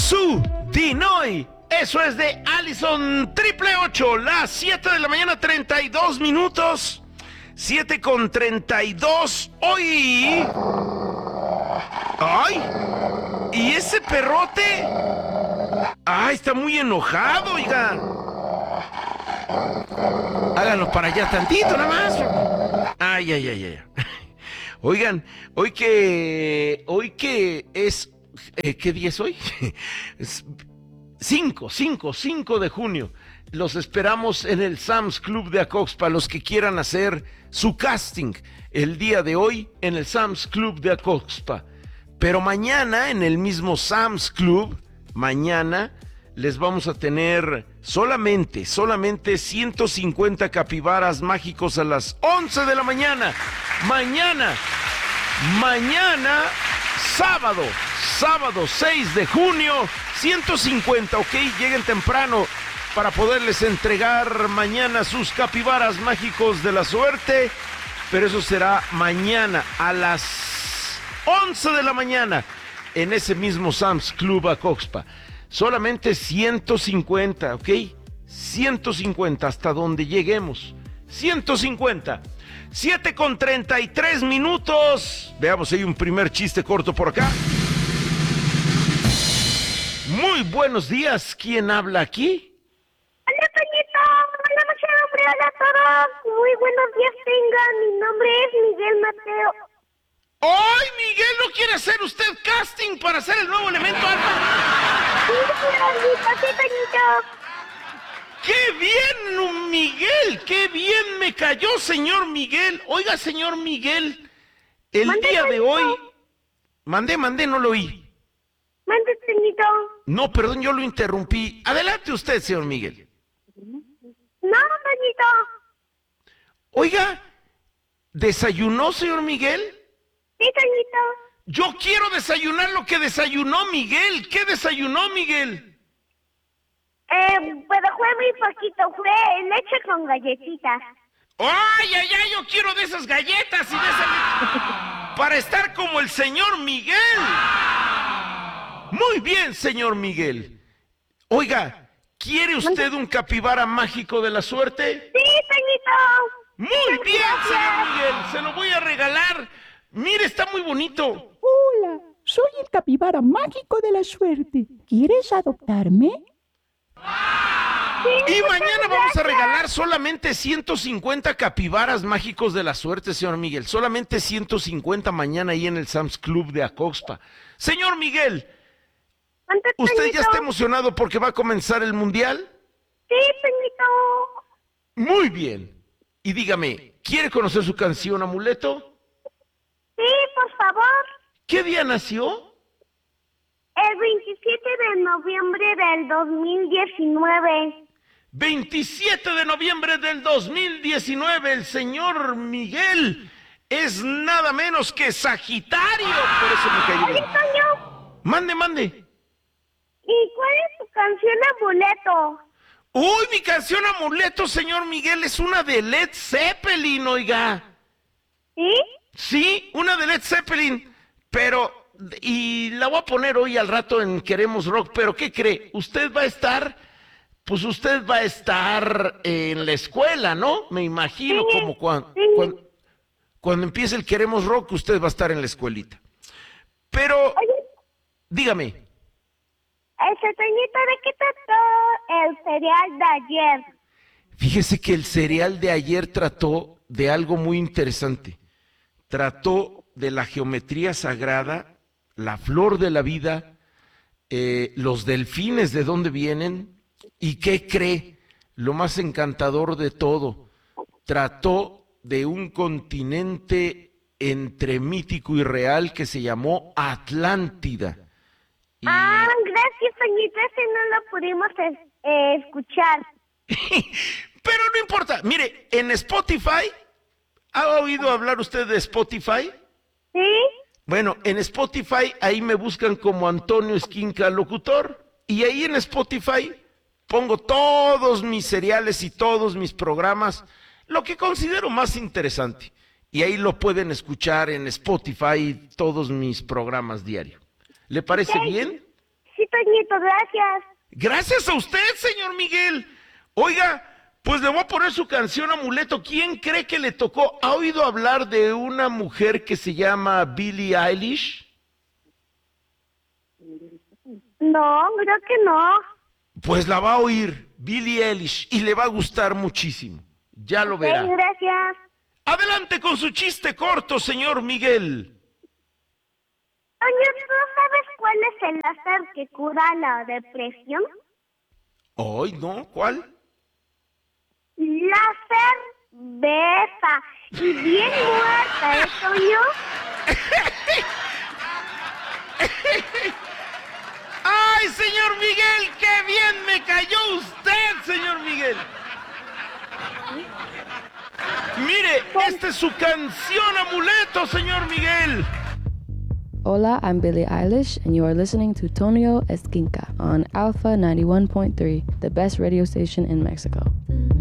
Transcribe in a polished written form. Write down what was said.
Su Dinoy. Eso es de Allison 888. Las 7 de la mañana, 32 minutos. 7:32. Hoy. ¡Ay! ¿Y ese perrote? ¡Ay, está muy enojado, oigan! Háganlo para allá tantito, nada más. Ay, ay, ay, ay. Oigan, hoy que es... ¿qué día es hoy? Es 5 de junio. Los esperamos en el Sam's Club de Acoxpa, los que quieran hacer su casting el día de hoy en el Sam's Club de Acoxpa. Pero mañana en el mismo Sam's Club, mañana les vamos a tener solamente 150 capibaras mágicos a las 11 de la mañana. Mañana, sábado 6 de junio, 150, ok, lleguen temprano para poderles entregar mañana sus capibaras mágicos de la suerte, pero eso será mañana a las 11 de la mañana en ese mismo Sam's Club Acoxpa. Solamente 150, ok, 150 hasta donde lleguemos, 150. 7:33 minutos. Veamos, hay un primer chiste corto por acá. Muy buenos días. ¿Quién habla aquí? Hola, Toñito. Hola, mucho nombre. Hola a todos. Muy buenos días tengan. Mi nombre es Miguel Mateo. ¡Ay, Miguel! ¿No quiere hacer usted casting para ser el nuevo elemento alfa? Sí, Toñito. ¡Qué bien, Miguel! ¡Qué bien me cayó, señor Miguel! Oiga, señor Miguel, el día de hoy... Mandé, no lo oí. Mande, Toñito. No, perdón, yo lo interrumpí. Adelante usted, señor Miguel. No, Toñito. Oiga, ¿desayunó, señor Miguel? Sí, Toñito. Yo quiero desayunar lo que desayunó Miguel. ¿Qué desayunó Miguel? Pero fue muy poquito. Fue leche con galletitas. ¡Ay, ay, ay! Yo quiero de esas galletas y de esa... para estar como el señor Miguel. Muy bien, señor Miguel. Oiga, ¿quiere usted un capibara mágico de la suerte? Sí, Toñito. Muy bien, señor Miguel. Se lo voy a regalar. Mire, está muy bonito. Hola, soy el capibara mágico de la suerte. ¿Quieres adoptarme? Y mañana vamos a regalar solamente 150 capibaras mágicos de la suerte, señor Miguel. Solamente 150 mañana ahí en el Sam's Club de Acoxpa. Señor Miguel, ¿usted ya está emocionado porque va a comenzar el Mundial? Sí, Toñito. Muy bien. Y dígame, ¿quiere conocer su canción Amuleto? Sí, por favor. ¿Qué día nació? El 27 de noviembre del 2019. 27 de noviembre del 2019, el señor Miguel es nada menos que Sagitario. Por eso me cayó bien. Oye, Toño. Mande. ¿Y cuál es tu canción Amuleto? Uy, mi canción Amuleto, señor Miguel, es una de Led Zeppelin, oiga. ¿Sí? Sí, una de Led Zeppelin, pero... y la voy a poner hoy al rato en Queremos Rock, pero ¿qué cree? Usted va a estar en la escuela, ¿no? Me imagino, Sí, como cuando empiece el Queremos Rock, usted va a estar en la escuelita. Pero, Oye, dígame. Toñito, ¿de qué trató el cereal de ayer? Fíjese que el cereal de ayer trató de algo muy interesante. Trató de la geometría sagrada, la flor de la vida, los delfines de dónde vienen, y qué cree, lo más encantador de todo, trató de un continente entre mítico y real que se llamó Atlántida. Y... gracias, Toñito, ese no lo pudimos escuchar. Pero no importa, mire, en Spotify, ¿ha oído hablar usted de Spotify? ¿Sí? Bueno, en Spotify ahí me buscan como Antonio Esquinca Locutor, y ahí en Spotify pongo todos mis seriales y todos mis programas, lo que considero más interesante, y ahí lo pueden escuchar en Spotify todos mis programas diarios. ¿Le parece bien? Sí, Toñito, gracias. Gracias a usted, señor Miguel. Oiga, pues le voy a poner su canción Amuleto. ¿Quién cree que le tocó? ¿Ha oído hablar de una mujer que se llama Billie Eilish? No, creo que no. Pues la va a oír, Billie Eilish, y le va a gustar muchísimo. Ya lo verá. Sí, gracias. Adelante con su chiste corto, señor Miguel. Toño, ¿tú sabes cuál es el láser que cura la depresión? Ay, no, ¿cuál? Láser besa. Y bien muerta, ¿eh, Toño? ¡Ay, señor Miguel! ¡Qué bien me cayó usted, señor Miguel! Mire, esta es su canción Amuleto, señor Miguel. Hola, I'm Billie Eilish, and you are listening to Tonio Esquinca on Alpha 91.3, the best radio station in Mexico.